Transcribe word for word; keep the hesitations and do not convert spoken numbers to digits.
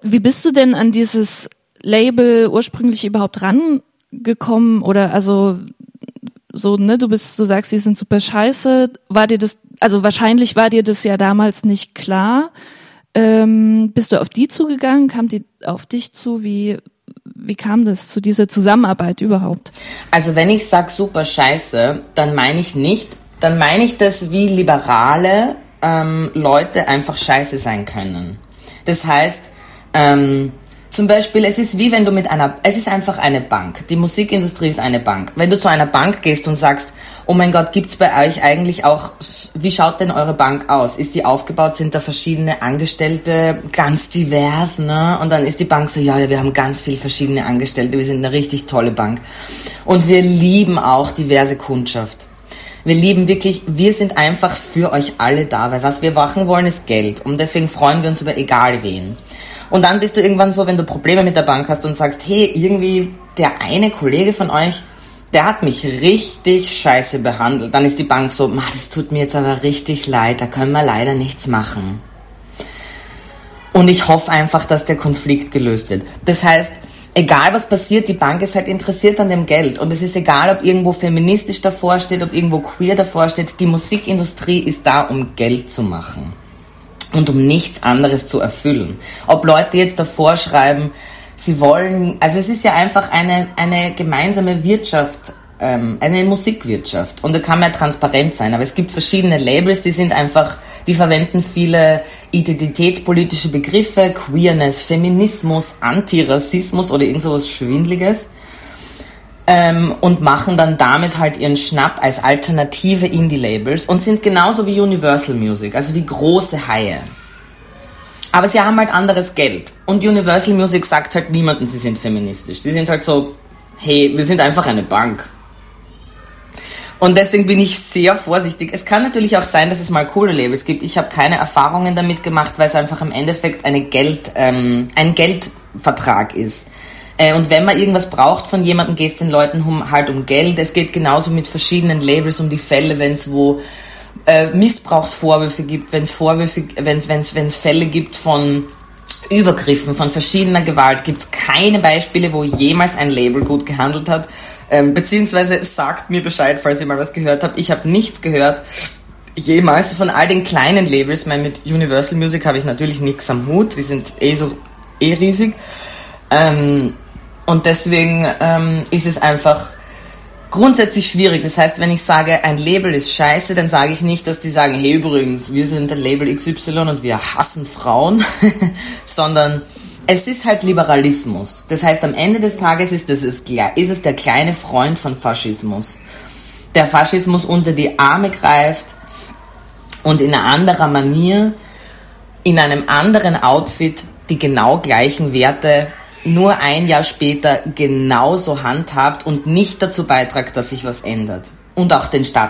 wie bist du denn an dieses Label ursprünglich überhaupt rangekommen? Oder also so, ne, du bist, du sagst, die sind super scheiße. War dir das, also wahrscheinlich war dir das ja damals nicht klar. Ähm, bist du auf die zugegangen? Kam die auf dich zu? Wie, wie kam das zu dieser Zusammenarbeit überhaupt? Also wenn ich sag super scheiße, dann meine ich nicht, dann meine ich das, wie liberale ähm, Leute einfach scheiße sein können. Das heißt, ähm, zum Beispiel, es ist wie wenn du mit einer, es ist einfach eine Bank. Die Musikindustrie ist eine Bank. Wenn du zu einer Bank gehst und sagst, oh mein Gott, gibt's bei euch eigentlich auch, wie schaut denn eure Bank aus? Ist die aufgebaut, sind da verschiedene Angestellte, ganz divers, ne? Und dann ist die Bank so, ja, ja, wir haben ganz viele verschiedene Angestellte, wir sind eine richtig tolle Bank. Und wir lieben auch diverse Kundschaft. Wir lieben wirklich, wir sind einfach für euch alle da, weil was wir machen wollen, ist Geld. Und deswegen freuen wir uns über egal wen. Und dann bist du irgendwann so, wenn du Probleme mit der Bank hast und sagst, hey, irgendwie der eine Kollege von euch, der hat mich richtig scheiße behandelt. Dann ist die Bank so, das tut mir jetzt aber richtig leid, da können wir leider nichts machen. Und ich hoffe einfach, dass der Konflikt gelöst wird. Das heißt, egal was passiert, die Bank ist halt interessiert an dem Geld. Und es ist egal, ob irgendwo feministisch davor steht, ob irgendwo queer davor steht. Die Musikindustrie ist da, um Geld zu machen. Und um nichts anderes zu erfüllen. Ob Leute jetzt davor schreiben, sie wollen, also es ist ja einfach eine, eine gemeinsame Wirtschaft, ähm, eine Musikwirtschaft. Und da kann man ja transparent sein. Aber es gibt verschiedene Labels, die sind einfach, die verwenden viele identitätspolitische Begriffe, Queerness, Feminismus, Antirassismus oder irgend sowas Schwindliges. Ähm, und machen dann damit halt ihren Schnapp als alternative Indie-Labels und sind genauso wie Universal Music, also wie große Haie. Aber sie haben halt anderes Geld. Und Universal Music sagt halt niemandem, sie sind feministisch. Sie sind halt so, hey, wir sind einfach eine Bank. Und deswegen bin ich sehr vorsichtig. Es kann natürlich auch sein, dass es mal coole Labels gibt. Ich habe keine Erfahrungen damit gemacht, weil es einfach im Endeffekt eine Geld, ähm, ein Geldvertrag ist. Und wenn man irgendwas braucht von jemandem, geht es den Leuten um, halt um Geld. Es geht genauso mit verschiedenen Labels um die Fälle, wenn es wo äh, Missbrauchsvorwürfe gibt, wenn es Vorwürfe, wenn es wenn es wenn es Fälle gibt von Übergriffen, von verschiedener Gewalt, gibt es keine Beispiele, wo jemals ein Label gut gehandelt hat. Ähm, beziehungsweise sagt mir Bescheid, falls ihr mal was gehört habt. Ich habe nichts gehört. Jemals von all den kleinen Labels, mein, mit Universal Music habe ich natürlich nichts am Hut. Die sind eh so eh riesig. Ähm, Und deswegen ähm, ist es einfach grundsätzlich schwierig. Das heißt, wenn ich sage, ein Label ist scheiße, dann sage ich nicht, dass die sagen, hey übrigens, wir sind ein Label X Y und wir hassen Frauen, sondern es ist halt Liberalismus. Das heißt, am Ende des Tages ist es, ist es der kleine Freund von Faschismus. Der Faschismus unter die Arme greift und in einer anderen Manier, in einem anderen Outfit die genau gleichen Werte nur ein Jahr später genauso handhabt und nicht dazu beitragt, dass sich was ändert. Und auch den Staat